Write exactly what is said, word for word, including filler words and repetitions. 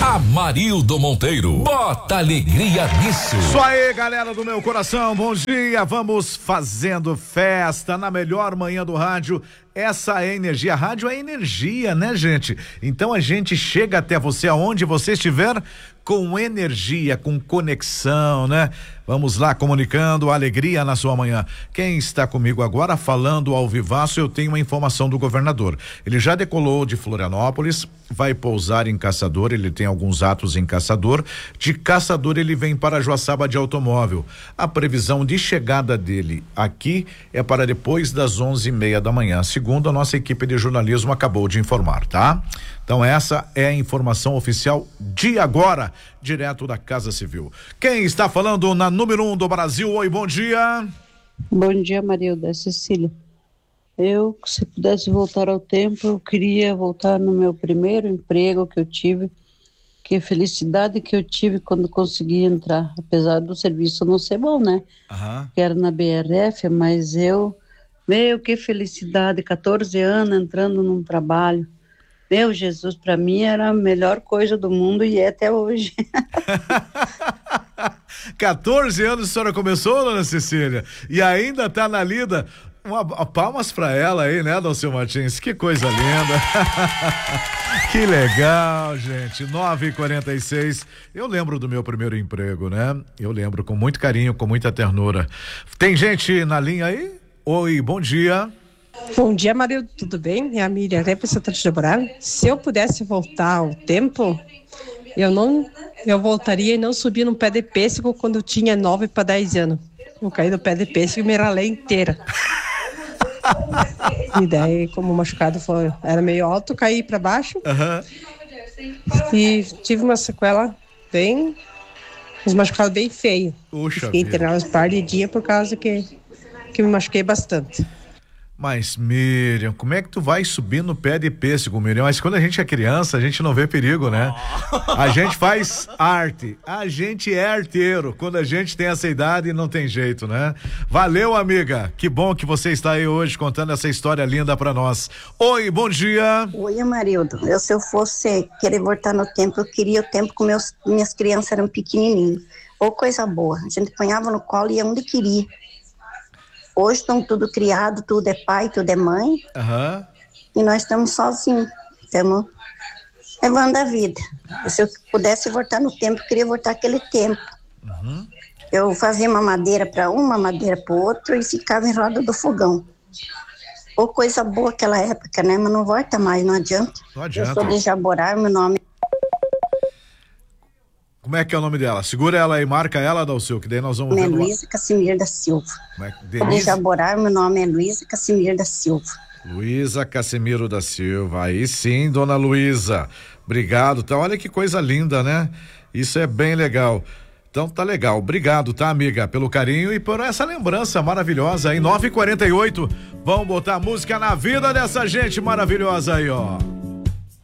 Amarildo Monteiro, bota alegria nisso. Isso aí, galera do meu coração, bom dia, vamos fazendo festa na melhor manhã do rádio. Essa é energia, a rádio é energia, né, gente? Então a gente chega até você aonde você estiver com energia, com conexão, né? Vamos lá, comunicando alegria na sua manhã. Quem está comigo agora falando ao vivaço, eu tenho uma informação do governador. Ele já decolou de Florianópolis, vai pousar em Caçador, ele tem alguns atos em Caçador. De Caçador ele vem para Joaçaba de automóvel. A previsão de chegada dele aqui é para depois das onze e meia da manhã, segundo a nossa equipe de jornalismo acabou de informar, tá? Então essa é a informação oficial de agora, direto da Casa Civil. Quem está falando na número um do Brasil? Oi, bom dia. Bom dia, Marilda, Cecília. Eu, se pudesse voltar ao tempo, eu queria voltar no meu primeiro emprego que eu tive, que felicidade que eu tive quando consegui entrar, apesar do serviço não ser bom, né? Aham. Que era na B R F, mas eu, meu, que felicidade, quatorze anos entrando num trabalho. Meu Jesus, para mim era a melhor coisa do mundo e é até hoje. quatorze anos a senhora começou, dona Cecília, e ainda tá na lida. Uma, palmas pra ela aí, né, Dalceu Martins? Que coisa linda. Que legal, gente. nove e quarenta e seis. Eu lembro do meu primeiro emprego, né? Eu lembro com muito carinho, com muita ternura. Tem gente na linha aí? Oi, bom dia. Bom dia, Marildo, tudo bem? É a Miriam, representante de Borá. Se eu pudesse voltar ao tempo, eu não, eu voltaria e não subia no pé de pêssego quando eu tinha nove para dez anos. Eu caí no pé de pêssego e me ralei inteira. E daí, como o machucado foi, era meio alto, caí para baixo. Uhum. E tive uma sequela bem, uns machucados bem feio. Puxa, fiquei internada uns par de dias por causa que, que me machuquei bastante. Mas, Miriam, como é que tu vai subir no pé de pêssego, Miriam? Mas quando a gente é criança, a gente não vê perigo, né? A gente faz arte, a gente é arteiro. Quando a gente tem essa idade, não tem jeito, né? Valeu, amiga. Que bom que você está aí hoje contando essa história linda pra nós. Oi, bom dia. Oi, Amarildo. Eu, se eu fosse querer voltar no tempo, eu queria o tempo que meus, minhas crianças eram pequenininhas. Ou coisa boa. A gente apanhava no colo e ia onde queria. Hoje estão tudo criado, tudo é pai, tudo é mãe. Uhum. E nós estamos sozinhos. Estamos levando a vida. Se eu pudesse voltar no tempo, eu queria voltar aquele tempo. Uhum. Eu fazia uma madeira para um, uma madeira para o outro e ficava em roda do fogão. Ou coisa boa aquela época, né? Mas não volta mais, não adianta. Não adianta. Eu sou de Jaborá, meu nome Como é que é o nome dela? Segura ela aí, marca ela, Dalceu, que daí nós vamos ver. é Luísa uma... Cassimir da Silva. Como é que... De Jaborá, meu nome é Luísa Cassimir da Silva. Luísa Cassimiro da Silva. Aí sim, dona Luísa. Obrigado. Então, olha que coisa linda, né? Isso é bem legal. Então tá legal. Obrigado, tá, amiga, pelo carinho e por essa lembrança maravilhosa aí. nove e quarenta e oito. Vamos botar música na vida dessa gente maravilhosa aí, ó.